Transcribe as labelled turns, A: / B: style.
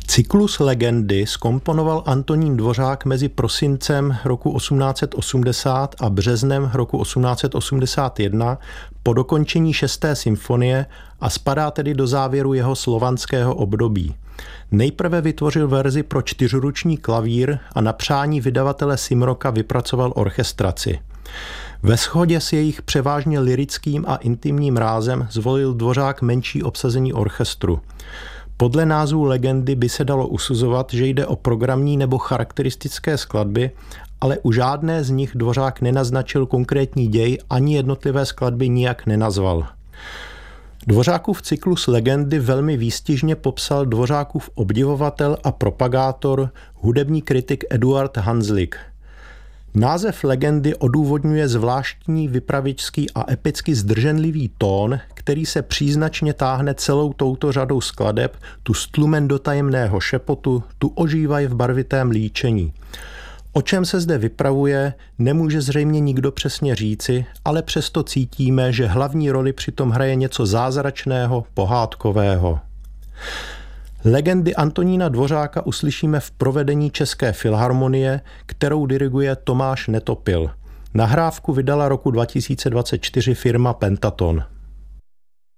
A: Cyklus Legendy zkomponoval Antonín Dvořák mezi prosincem roku 1880 a březnem roku 1881 po dokončení 6. symfonie a spadá tedy do závěru jeho slovanského období. Nejprve vytvořil verzi pro 4ruční klavír a na přání vydavatele Simroka vypracoval orchestraci. Ve shodě s jejich převážně lyrickým a intimním rázem zvolil Dvořák menší obsazení orchestru. Podle názvu Legendy by se dalo usuzovat, že jde o programní nebo charakteristické skladby, ale u žádné z nich Dvořák nenaznačil konkrétní děj ani jednotlivé skladby nijak nenazval. Dvořákův cyklus Legendy velmi výstižně popsal Dvořákův obdivovatel a propagátor, hudební kritik Eduard Hanzlík. Název Legendy odůvodňuje zvláštní vypravěčský a epicky zdrženlivý tón, který se příznačně táhne celou touto řadou skladeb, tu stlumen do tajemného šepotu, tu ožívaj v barvitém líčení. O čem se zde vypravuje, nemůže zřejmě nikdo přesně říci, ale přesto cítíme, že hlavní roli přitom hraje něco zázračného, pohádkového. Legendy Antonína Dvořáka uslyšíme v provedení České filharmonie, kterou diriguje Tomáš Netopil. Nahrávku vydala roku 2024 firma Pentaton.